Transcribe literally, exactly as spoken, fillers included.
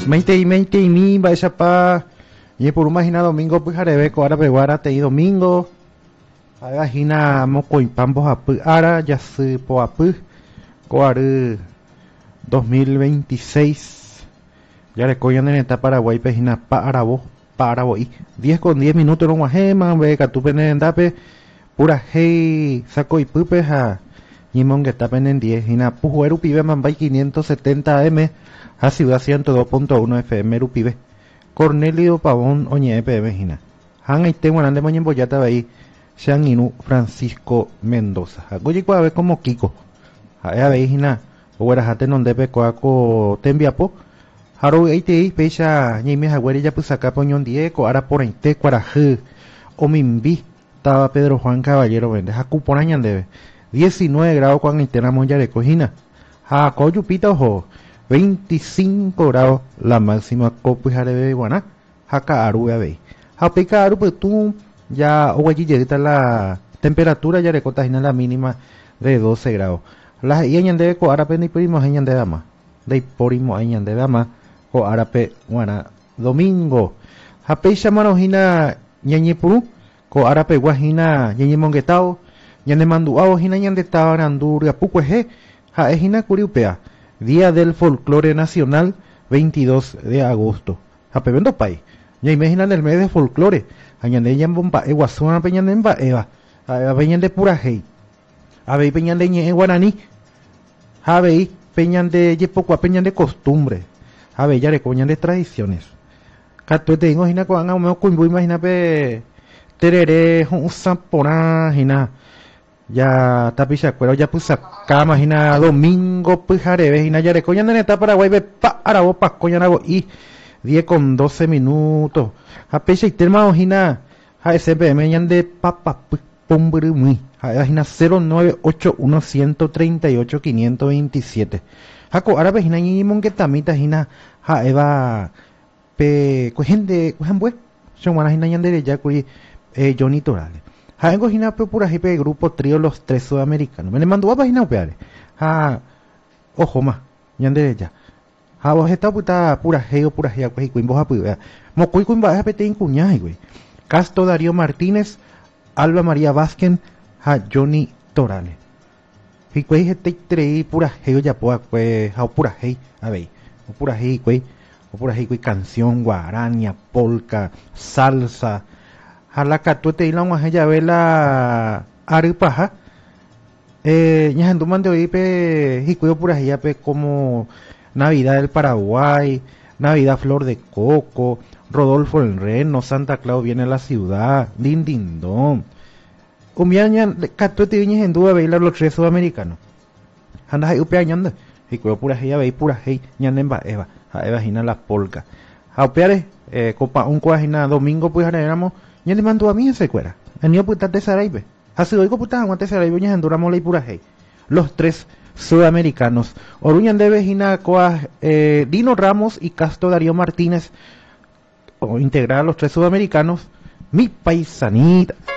Meite y meite y mi vaya pa y por una imagina domingo pues jarebeco ahora peguara te y domingo imagina moco y pambos a pu ara ya se po a pu coare dos mil veintiséis ya le coyan en esta Paraguay pejina para vos para vos diez con diez minutos no guajema ve que tu pene dape pura hey saco y pupe ja y mon que está penen diez y na pujueru pibe man bay quinientos setenta M a ciudad ciento dos punto uno F M Rupibe Cornelio Pavón Oñe P M Gina Han y tengo grande moñen boyata ahí Sean Inu Francisco Mendoza Goyi kwa ver como Kiko a ver Gina o era jate non de pecoaco tembiapo Haru eite pecha ni me jagüere ya pues acá poñón dieko ara por inte cuaraje o mimbi estaba Pedro Juan Caballero vende a cuponañan debe diecinueve grados cuando intentamos ya de cojina a coyupita ojo veinticinco grados la máxima copuja de guaná jaca aru ve japica aru pues tú ya o allí llega la temperatura ya de cota la mínima de doce grados las iñan de co arape ni primo iñan de dama de porimo iñan de dama o arape guaná domingo japecha manojina ñañi puru co arape guajina ñañi monguetao ñande manduao jina ñande tabaranduria pucueje ja ejina curiupea Día del Folclore Nacional, veintidós de agosto. A pebendo país. Ya imaginan el mes de folclore. Añande ya en bomba, e guasona peñan de emba, eva. A peñan de pura hey. A ver peñan de ñe guaraní. A ver peñan de yepoco, peñan de costumbre. A ver ya de coñan de tradiciones. Cato te digo, jina coan a meo cuimbu, imagina pe tereré, un sampona, jina. Ya tapicha cuero ya pues acá imagina domingo pues jarebe y ya de coñan de neta Paraguay ve pa arabo pa coñan hago y diez con doce minutos a pecha y terma ojina a S P M ñan de papa pues pombru muy a ojina cero nueve ocho uno uno tres ocho cinco dos siete jaco árabe jina ñi mon que tamita jina ja eva pe cogen de cogen bue son buenas jina ñan de ya cuy eh Johnny Torales Hago hina pe pura jipe grupo trío los tres sudamericanos. Me le mandó a página upeare. Ha ojo más. Ñande ya. Ha vos está puta pura geo pura gea pues cuin vos a puya. Mo cuy cuin va a pete en cuñaje güey. Casto Darío Martínez, Alba María Vázquez, ha Johnny Torales. Y cuy este trei pura geo ya poa pues ha pura gei. A ver. O pura gei cuy. O pura gei cuy canción guarania, polka, salsa. Halaka tu te ilang wah ya vela aripaja eh ya andu mande hoy pe hikuyo pura ya pe como Navidad del Paraguay, Navidad Flor de Coco, Rodolfo el Reno, Santa Claus viene a la ciudad, din din don. Umiaña catu te viñes en duda bailar los tres sudamericanos. Anda hay upea ñanda hikuyo pura ya ve pura hey ñanemba eva, a eva hina la polka. A upeare eh copa un cuajina domingo pues haremos ya le mandó a mí ese cuera. El niño puta de Saraibe. Así doy puta aguante Saraibe y enduramos la pura hey. Los tres sudamericanos. Oruñan de Vejina Coa, eh, Dino Ramos y Casto Darío Martínez. O integrar a los tres sudamericanos. Mi paisanita.